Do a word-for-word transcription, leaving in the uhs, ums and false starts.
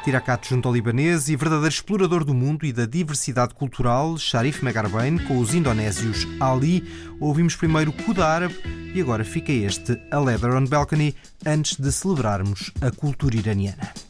Tirakat junto ao libanês e verdadeiro explorador do mundo e da diversidade cultural, Sharif Megarbain, com os indonésios Ali. Ouvimos primeiro Kuda Árabe e agora fica este A Leather on Balcony, antes de celebrarmos a cultura iraniana.